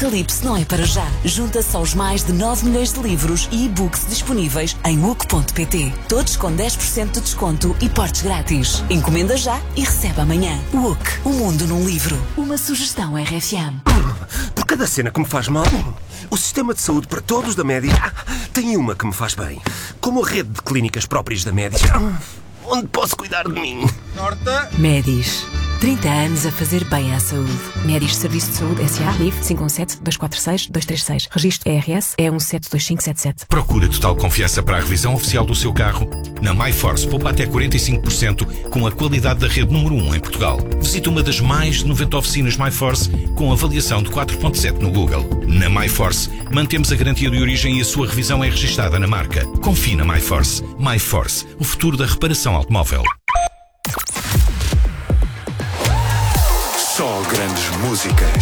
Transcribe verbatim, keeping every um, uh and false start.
apocalipse não é para já. Junta-se aos mais de nove milhões de livros e e-books disponíveis em u c ponto p t. Todos com dez por cento de desconto e portes grátis. Encomenda já e recebe amanhã. U C, o mundo num livro. Uma sugestão R F M. Por cada cena que me faz mal, o sistema de saúde para todos da Média tem uma que me faz bem. Como a rede de clínicas próprias da Média, onde posso cuidar de mim. Norte. Médis. trinta anos a fazer bem à saúde. Médis Serviço de Saúde S A. N I F cinco um sete, dois quatro seis, dois três seis. Registro E R S E um sete dois cinco sete sete. Procura total confiança para a revisão oficial do seu carro? Na MyForce poupa até quarenta e cinco por cento com a qualidade da rede número um em Portugal. Visite uma das mais de noventa oficinas MyForce com avaliação de quatro ponto sete no Google. Na MyForce mantemos a garantia de origem e a sua revisão é registada na marca. Confie na MyForce. MyForce, o futuro da reparação automóvel. Só grandes músicas.